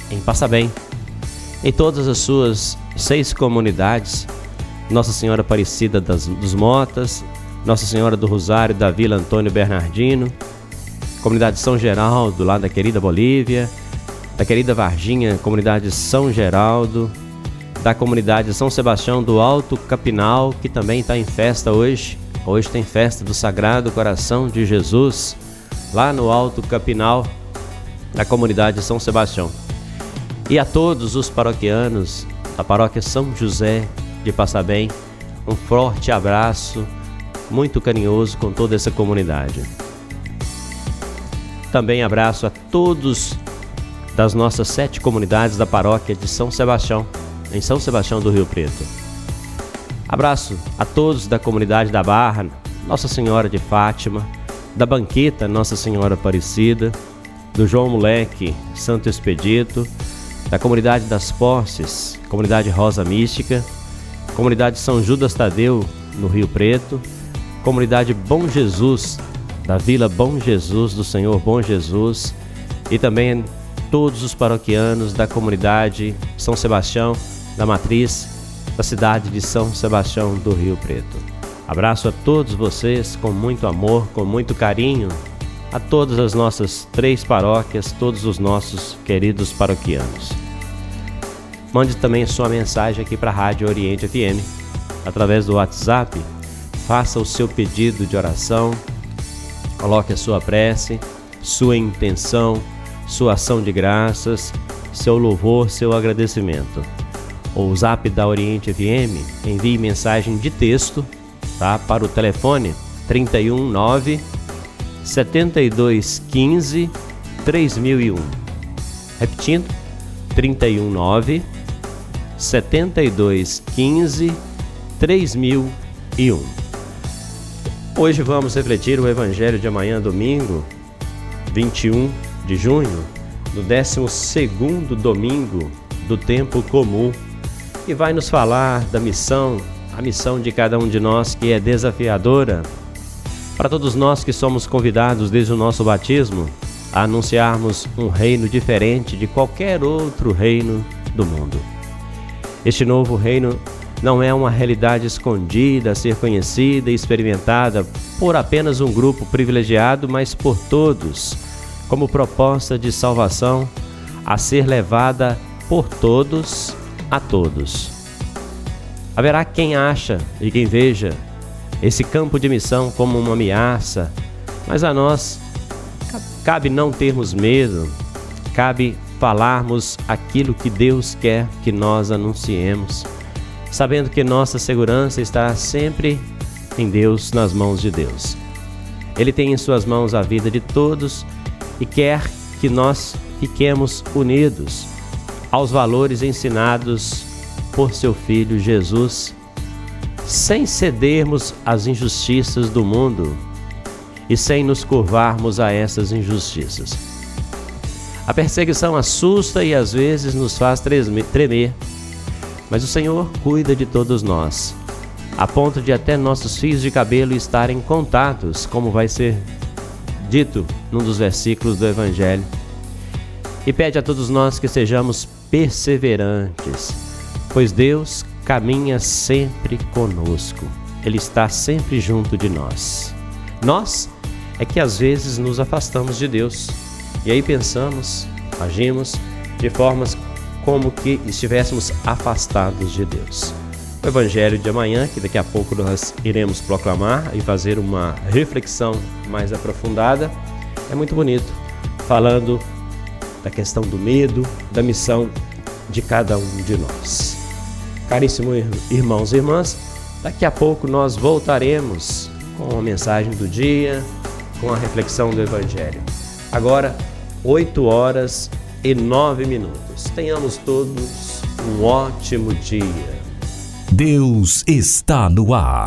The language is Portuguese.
em Passabém. Em todas as suas 6 comunidades, Nossa Senhora Aparecida dos Motas, Nossa Senhora do Rosário da Vila Antônio Bernardino, comunidade São Geraldo, lá da querida Bolívia, da querida Varginha, comunidade São Geraldo, da comunidade São Sebastião do Alto Capinal, que também está em festa hoje. Hoje tem festa do Sagrado Coração de Jesus, lá no Alto Capinal, da comunidade São Sebastião. E a todos os paroquianos da paróquia São José de Passabém, um forte abraço, muito carinhoso com toda essa comunidade. Também abraço a todos das nossas 7 comunidades da paróquia de São Sebastião, em São Sebastião do Rio Preto. Abraço a todos da comunidade da Barra, Nossa Senhora de Fátima, da Banqueta, Nossa Senhora Aparecida, do João Moleque, Santo Expedito, da comunidade das Posses, comunidade Rosa Mística, comunidade São Judas Tadeu, no Rio Preto, comunidade Bom Jesus, da Vila Bom Jesus, do Senhor Bom Jesus, e também todos os paroquianos da comunidade São Sebastião, da Matriz, da cidade de São Sebastião do Rio Preto. Abraço a todos vocês com muito amor, com muito carinho, a todas as nossas 3 paróquias, todos os nossos queridos paroquianos. Mande também sua mensagem aqui para a Rádio Oriente FM, através do WhatsApp. Faça o seu pedido de oração, coloque a sua prece, sua intenção, sua ação de graças, seu louvor, seu agradecimento. O Zap da Oriente FM, envie mensagem de texto, tá, para o telefone 319 7215 3001. Repetindo, 319 7215 3001. Hoje vamos refletir o Evangelho de amanhã, domingo, 21 de junho, do 12º domingo do tempo comum, e vai nos falar da missão, a missão de cada um de nós, que é desafiadora para todos nós que somos convidados desde o nosso batismo a anunciarmos um reino diferente de qualquer outro reino do mundo. Este novo reino não é uma realidade escondida a ser conhecida e experimentada por apenas um grupo privilegiado, mas por todos, como proposta de salvação a ser levada por todos a todos. Haverá quem acha e quem veja esse campo de missão como uma ameaça, mas a nós cabe não termos medo, cabe falarmos aquilo que Deus quer que nós anunciemos, sabendo que nossa segurança está sempre em Deus, nas mãos de Deus. Ele tem em suas mãos a vida de todos e quer que nós fiquemos unidos aos valores ensinados por seu Filho Jesus, sem cedermos às injustiças do mundo e sem nos curvarmos a essas injustiças. A perseguição assusta e às vezes nos faz tremer, mas o Senhor cuida de todos nós, a ponto de até nossos fios de cabelo estarem contados, como vai ser dito num dos versículos do Evangelho. E pede a todos nós que sejamos perseverantes, pois Deus caminha sempre conosco. Ele está sempre junto de nós. Nós é que às vezes nos afastamos de Deus e aí pensamos, agimos de formas como que estivéssemos afastados de Deus. O Evangelho de amanhã, que daqui a pouco nós iremos proclamar e fazer uma reflexão mais aprofundada, é muito bonito, falando da questão do medo, da missão de cada um de nós. Caríssimos irmãos e irmãs, daqui a pouco nós voltaremos com a mensagem do dia, com a reflexão do Evangelho. Agora, 8h09. Tenhamos todos um ótimo dia. Deus está no ar.